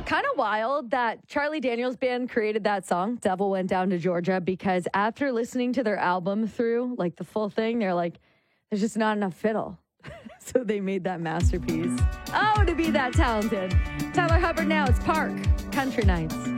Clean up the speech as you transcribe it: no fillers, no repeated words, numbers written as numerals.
Kind of wild that Charlie Daniels Band created that song, Devil Went Down to Georgia, because after listening to their album through, like the full thing, they're like, there's just not enough fiddle. So they made that masterpiece. Oh, to be that talented. Tyler Hubbard now, it's Park Country Nights.